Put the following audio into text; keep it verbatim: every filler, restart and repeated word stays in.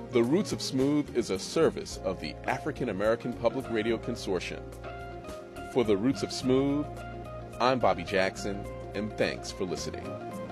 The Roots of Smooth is a service of the African American Public Radio Consortium. For The Roots of Smooth, I'm Bobby Jackson, and thanks for listening.